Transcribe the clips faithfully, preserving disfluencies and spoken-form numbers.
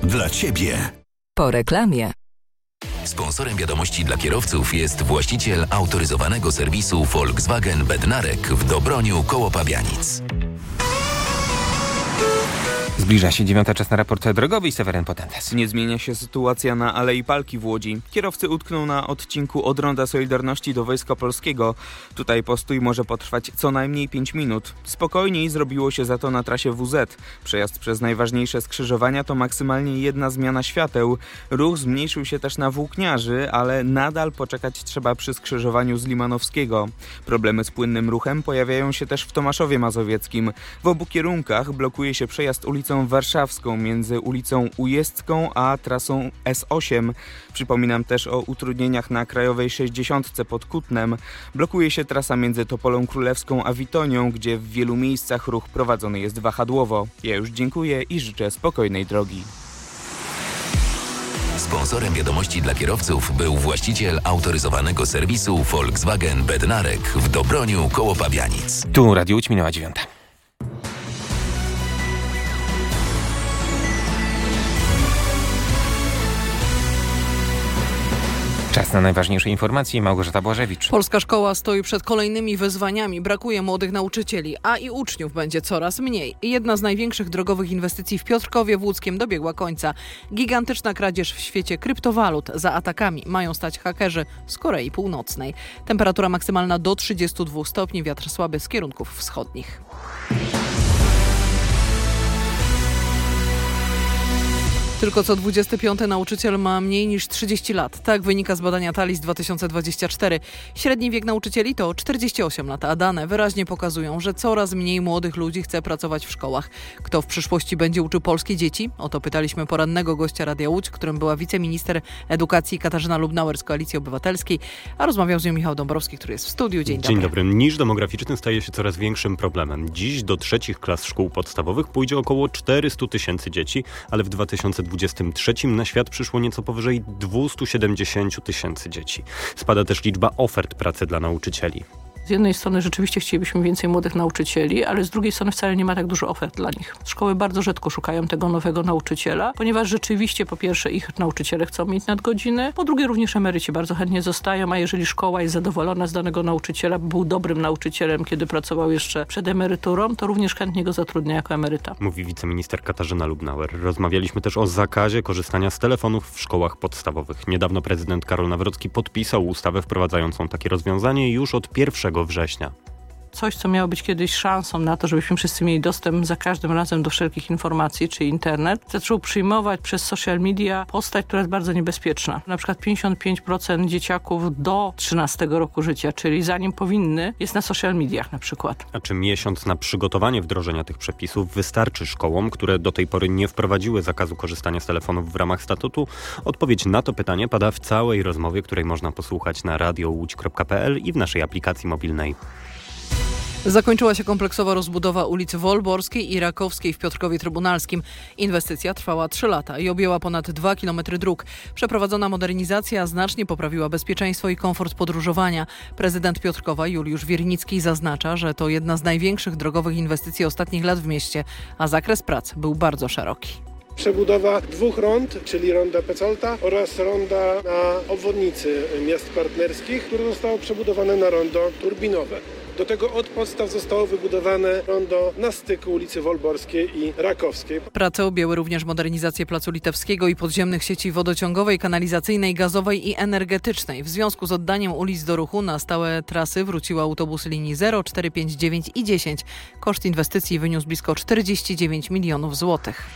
dla Ciebie. Po reklamie. Sponsorem wiadomości dla kierowców jest właściciel autoryzowanego serwisu Volkswagen Bednarek w Dobroniu koło Pabianic. Zbliża się dziewiąta, czas na raport drogowy i Seweryn Potentes. Nie zmienia się sytuacja na Alei Palki w Łodzi. Kierowcy utkną na odcinku od Ronda Solidarności do Wojska Polskiego. Tutaj postój może potrwać co najmniej pięć minut. Spokojniej zrobiło się za to na trasie W Z. Przejazd przez najważniejsze skrzyżowania to maksymalnie jedna zmiana świateł. Ruch zmniejszył się też na Włókniarzy, ale nadal poczekać trzeba przy skrzyżowaniu z Limanowskiego. Problemy z płynnym ruchem pojawiają się też w Tomaszowie Mazowieckim. W obu kierunkach blokuje się przejazd ulicą Warszawską między ulicą Ujezdzką a trasą S osiem. Przypominam też o utrudnieniach na Krajowej sześćdziesiątce pod Kutnem. Blokuje się trasa między Topolą Królewską a Witonią, gdzie w wielu miejscach ruch prowadzony jest wahadłowo. Ja już dziękuję i życzę spokojnej drogi. Sponsorem wiadomości dla kierowców był właściciel autoryzowanego serwisu Volkswagen Bednarek w Dobroniu koło Pabianic. Tu Radio Łódź, minęła dziewiąta. Czas na najważniejsze informacje. Małgorzata Błażewicz. Polska szkoła stoi przed kolejnymi wyzwaniami. Brakuje młodych nauczycieli, a i uczniów będzie coraz mniej. Jedna z największych drogowych inwestycji w Piotrkowie Włódzkiem dobiegła końca. Gigantyczna kradzież w świecie kryptowalut. Za atakami mają stać hakerzy z Korei Północnej. Temperatura maksymalna do trzydziestu dwóch stopni, wiatr słaby z kierunków wschodnich. Tylko co dwudziesty piąty nauczyciel ma mniej niż trzydzieści lat. Tak wynika z badania Talis dwa tysiące dwudziestego czwartego. Średni wiek nauczycieli to czterdzieści osiem lat, a dane wyraźnie pokazują, że coraz mniej młodych ludzi chce pracować w szkołach. Kto w przyszłości będzie uczył polskie dzieci? O to pytaliśmy porannego gościa Radia Łódź, którym była wiceminister edukacji Katarzyna Lubnauer z Koalicji Obywatelskiej, a rozmawiał z nią Michał Dąbrowski, który jest w studiu. Dzień dobry. Dzień dobry. Niż demograficzny staje się coraz większym problemem. Dziś do trzecich klas szkół podstawowych pójdzie około czterysta tysięcy dzieci, ale w dwa tysiące dwudziestym trzecim na świat przyszło nieco powyżej dwieście siedemdziesiąt tysięcy dzieci. Spada też liczba ofert pracy dla nauczycieli. Z jednej strony rzeczywiście chcielibyśmy więcej młodych nauczycieli, ale z drugiej strony wcale nie ma tak dużo ofert dla nich. Szkoły bardzo rzadko szukają tego nowego nauczyciela, ponieważ rzeczywiście po pierwsze ich nauczyciele chcą mieć nadgodziny, po drugie również emeryci bardzo chętnie zostają, a jeżeli szkoła jest zadowolona z danego nauczyciela, był dobrym nauczycielem, kiedy pracował jeszcze przed emeryturą, to również chętnie go zatrudnia jako emeryta. Mówi wiceminister Katarzyna Lubnauer. Rozmawialiśmy też o zakazie korzystania z telefonów w szkołach podstawowych. Niedawno prezydent Karol Nawrocki podpisał ustawę wprowadzającą takie rozwiązanie już od pierwszego września. Coś, co miało być kiedyś szansą na to, żebyśmy wszyscy mieli dostęp za każdym razem do wszelkich informacji, czy internet, zaczął przyjmować przez social media postać, która jest bardzo niebezpieczna. Na przykład pięćdziesiąt pięć procent dzieciaków do trzynastego roku życia, czyli zanim powinny, jest na social mediach na przykład. A czy miesiąc na przygotowanie wdrożenia tych przepisów wystarczy szkołom, które do tej pory nie wprowadziły zakazu korzystania z telefonów w ramach statutu? Odpowiedź na to pytanie pada w całej rozmowie, której można posłuchać na radio łódź kropka p l i w naszej aplikacji mobilnej. Zakończyła się kompleksowa rozbudowa ulicy Wolborskiej i Rakowskiej w Piotrkowie Trybunalskim. Inwestycja trwała trzy lata i objęła ponad dwa kilometry dróg. Przeprowadzona modernizacja znacznie poprawiła bezpieczeństwo i komfort podróżowania. Prezydent Piotrkowa Juliusz Wiernicki zaznacza, że to jedna z największych drogowych inwestycji ostatnich lat w mieście, a zakres prac był bardzo szeroki. Przebudowa dwóch rond, czyli ronda Pecolta oraz ronda na obwodnicy miast partnerskich, które zostało przebudowane na rondo turbinowe. Do tego od podstaw zostało wybudowane rondo na styku ulicy Wolborskiej i Rakowskiej. Prace objęły również modernizację Placu Litewskiego i podziemnych sieci wodociągowej, kanalizacyjnej, gazowej i energetycznej. W związku z oddaniem ulic do ruchu na stałe trasy wróciły autobusy linii zero, cztery, pięć, dziewięć i dziesięć. Koszt inwestycji wyniósł blisko czterdzieści dziewięć milionów złotych.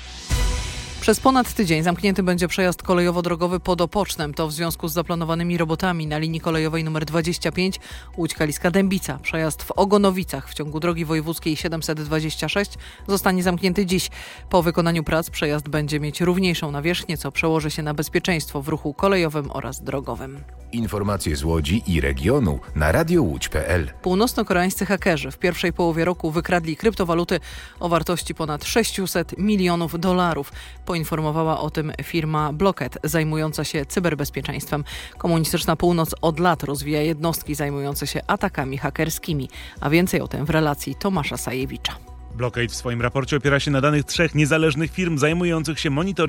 Przez ponad tydzień zamknięty będzie przejazd kolejowo-drogowy pod Opocznem. To w związku z zaplanowanymi robotami na linii kolejowej nr dwadzieścia pięć Łódź-Kaliska-Dębica. Przejazd w Ogonowicach w ciągu drogi wojewódzkiej siedemset dwadzieścia sześć zostanie zamknięty dziś. Po wykonaniu prac przejazd będzie mieć równiejszą nawierzchnię, co przełoży się na bezpieczeństwo w ruchu kolejowym oraz drogowym. Informacje z Łodzi i regionu na radio łódź kropka p l. Północno-koreańscy hakerzy w pierwszej połowie roku wykradli kryptowaluty o wartości ponad sześćset milionów dolarów. Poinformowała o tym firma Blocket zajmująca się cyberbezpieczeństwem. Komunistyczna Północ od lat rozwija jednostki zajmujące się atakami hakerskimi. A więcej o tym w relacji Tomasza Sajewicza. Blockade w swoim raporcie opiera się na danych trzech niezależnych firm zajmujących się monitoringiem